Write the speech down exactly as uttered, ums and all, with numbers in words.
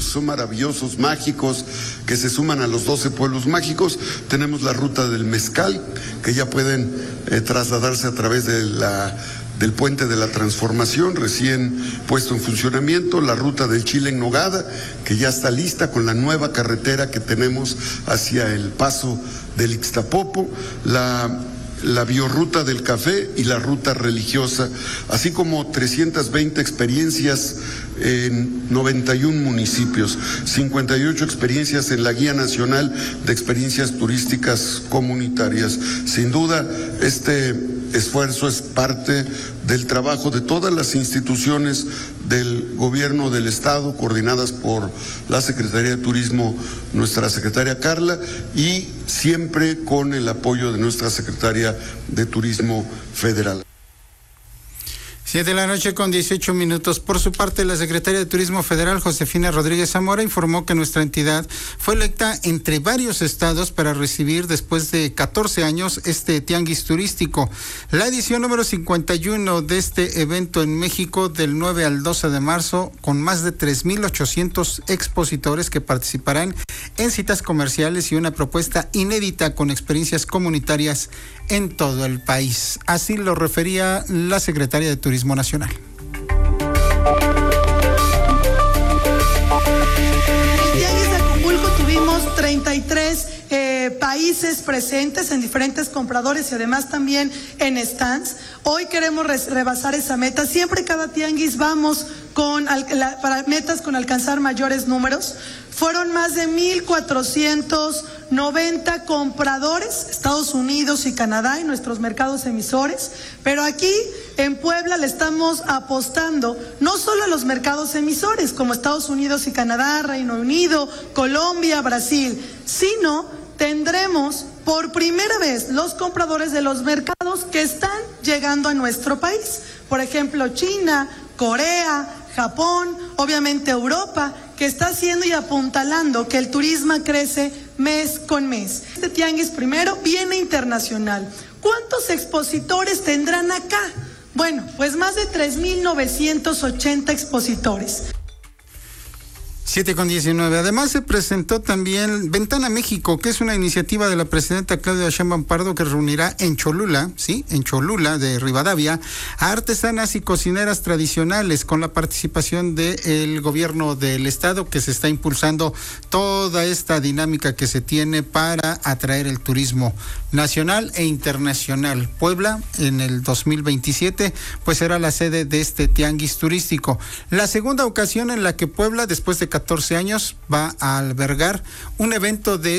son maravillosos, mágicos, que se suman a los doce pueblos mágicos. Tenemos la ruta del mezcal, que ya pueden eh, trasladarse a través de la del Puente de la Transformación, recién puesto en funcionamiento, la ruta del chile en nogada, que ya está lista con la nueva carretera que tenemos hacia el paso del Ixtapopo, la, la biorruta del café y la ruta religiosa, así como trescientas veinte experiencias en noventa y un municipios, cincuenta y ocho experiencias en la Guía Nacional de Experiencias Turísticas Comunitarias. Sin duda, este esfuerzo es parte del trabajo de todas las instituciones del gobierno del Estado, coordinadas por la Secretaría de Turismo, nuestra secretaria Carla, y siempre con el apoyo de nuestra secretaria de Turismo Federal. Siete de la noche con dieciocho minutos. Por su parte, la secretaria de Turismo Federal, Josefina Rodríguez Zamora, informó que nuestra entidad fue electa entre varios estados para recibir después de catorce años este tianguis turístico. La edición número cincuenta y uno de este evento en México, del nueve al doce de marzo, con más de tres mil ochocientos expositores que participarán en citas comerciales y una propuesta inédita con experiencias comunitarias en todo el país. Así lo refería la secretaria de Turismo Nacional. En el Tianguis de Acapulco tuvimos treinta y tres eh, países presentes en diferentes compradores y además también en stands. Hoy queremos res, rebasar esa meta. Siempre cada tianguis vamos con al, la, para metas con alcanzar mayores números. Fueron más de mil cuatrocientos noventa compradores, Estados Unidos y Canadá, en nuestros mercados emisores, pero aquí en Puebla le estamos apostando no solo a los mercados emisores como Estados Unidos y Canadá, Reino Unido, Colombia, Brasil, sino tendremos por primera vez los compradores de los mercados que están llegando a nuestro país. Por ejemplo, China, Corea, Japón, obviamente Europa, que está haciendo y apuntalando que el turismo crece mes con mes. Este tianguis primero viene internacional. ¿Cuántos expositores tendrán acá? Bueno, pues más de tres mil novecientos ochenta expositores. siete con diecinueve. Además se presentó también Ventana México, que es una iniciativa de la presidenta Claudia Sheinbaum Pardo, que reunirá en Cholula, sí, en Cholula de Rivadavia, a artesanas y cocineras tradicionales, con la participación del gobierno del estado, que se está impulsando toda esta dinámica que se tiene para atraer el turismo nacional e internacional. Puebla, en el dos mil veintisiete, pues será la sede de este tianguis turístico. La segunda ocasión en la que Puebla, después de catorce años, va a albergar un evento de